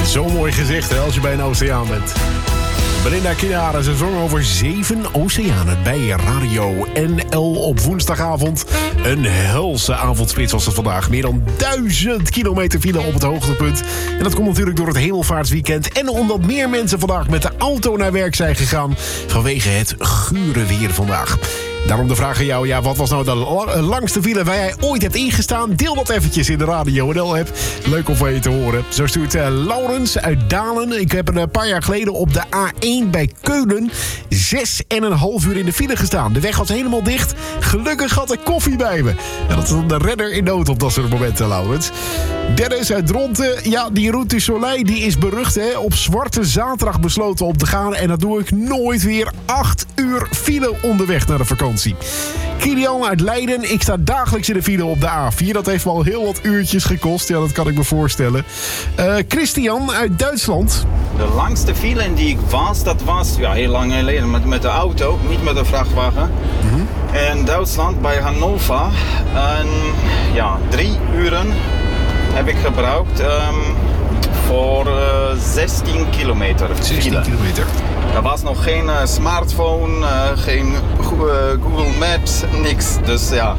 Zo mooi gezegd, hè, als je bij een oceaan bent. Belinda Kinara, ze zong over 7 oceanen bij Radio NL op woensdagavond. Een helse avondspits was het vandaag. Meer dan 1000 kilometer file op het hoogtepunt. En dat komt natuurlijk door het hemelvaartsweekend. En omdat meer mensen vandaag met de auto naar werk zijn gegaan vanwege het gure weer vandaag. Daarom de vraag aan jou, ja, wat was nou de langste file waar jij ooit hebt ingestaan? Deel dat eventjes in de Radio NL-app. Leuk om van je te horen. Zo stuurt Laurens uit Dalen. Ik heb een paar jaar geleden op de A1 bij Keulen 6,5 uur in de file gestaan. De weg was helemaal dicht. Gelukkig had ik koffie bij me. Ja, dat is dan de redder in nood op dat soort momenten, Laurens. Dennis uit Dronten. Ja, die Route du Soleil die is berucht, hè. Op Zwarte Zaterdag besloten op te gaan. En dat doe ik nooit weer. 8 uur file onderweg naar de vakantie. Kilian uit Leiden. Ik sta dagelijks in de file op de A4. Dat heeft me al heel wat uurtjes gekost. Ja, dat kan ik me voorstellen. Christian uit Duitsland. De langste file die ik was, dat was heel lang geleden met de auto, niet met de vrachtwagen. Mm-hmm. In Duitsland bij Hannover. En 3 uren heb ik gebruikt voor 16 kilometer. 16 kilometer. Er was nog geen smartphone, geen Google Maps, niks. Dus ja,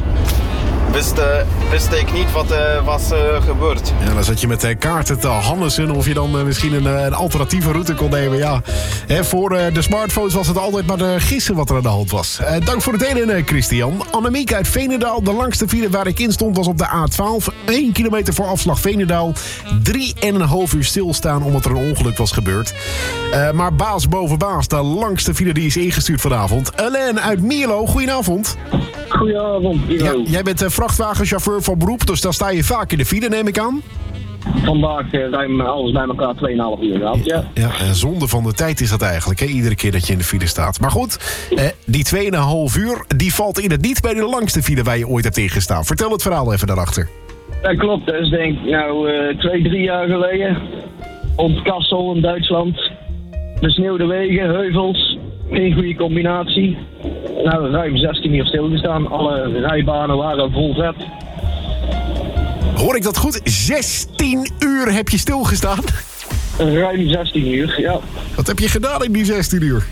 wist ik niet wat was gebeurd. Ja, dan zat je met kaarten te hannesen of je dan misschien een alternatieve route kon nemen. Ja, voor de smartphones was het altijd maar gissen wat er aan de hand was. Dank voor het delen, Christian. Annemiek uit Veenendaal. De langste file waar ik in stond was op de A12. 1 kilometer voor afslag Veenendaal. 3,5 uur stilstaan omdat er een ongeluk was gebeurd. Maar baas boven baas, de langste file die is ingestuurd vanavond. Alain uit Mierlo, goedenavond. Goedenavond, Ivo. Ja, jij bent vrachtwagenchauffeur van beroep, dus dan sta je vaak in de file, neem ik aan. Vandaag ruim alles bij elkaar 2,5 uur gehad, ja. Ja, en zonde van de tijd is dat eigenlijk, hè? Iedere keer dat je in de file staat. Maar goed, die 2,5 uur, die valt in het niet bij de langste file waar je ooit hebt ingestaan. Vertel het verhaal even daarachter. Dat klopt, dat is denk ik 2-3 jaar geleden. Op Kassel in Duitsland. Besneeuwde wegen, heuvels. Geen goede combinatie. Ruim 16 uur stilgestaan. Alle rijbanen waren vol vet. Hoor ik dat goed? 16 uur heb je stilgestaan? Ruim 16 uur, ja. Wat heb je gedaan in die 16 uur?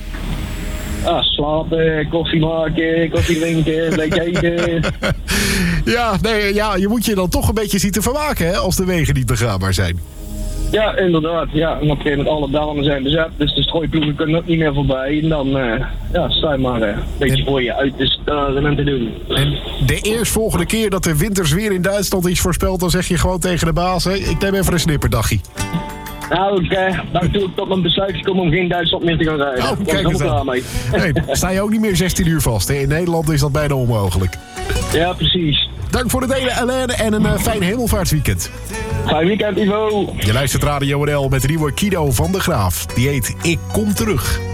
Slapen, koffie maken, koffie drinken, een beetje eten. Je moet je dan toch een beetje zien te vermaken, hè, als de wegen niet begaanbaar zijn. Ja, inderdaad. Ja. En op een gegeven moment alle banen zijn bezet, dus de strooiploegen kunnen ook niet meer voorbij. En dan sta je maar een beetje voor je uit te doen. En de eerstvolgende keer dat de winters weer in Duitsland iets voorspelt, dan zeg je gewoon tegen de baas, hè, ik neem even een snipperdagje. Nou, daar doe ik tot mijn besluit gekomen om geen Duitsland meer te gaan rijden. Oh, kijk eens aan. Nee, sta je ook niet meer 16 uur vast, hè? In Nederland is dat bijna onmogelijk. Ja, precies. Dank voor het delen, Alain, en een fijn hemelvaartsweekend. Fijn weekend, Ivo. Je luistert Radio NL met de nieuwe Kido van de Graaf. Die heet Ik Kom Terug.